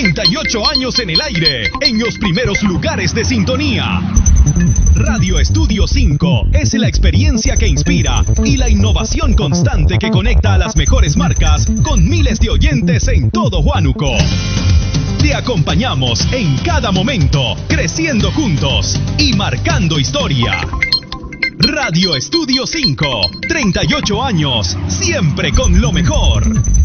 38 años en el aire, en los primeros lugares de sintonía. Radio Estudio 5 es la experiencia que inspira y la innovación constante que conecta a las mejores marcas con miles de oyentes en todo Huánuco. Te acompañamos en cada momento, creciendo juntos y marcando historia. Radio Estudio 5, 38 años, siempre con lo mejor.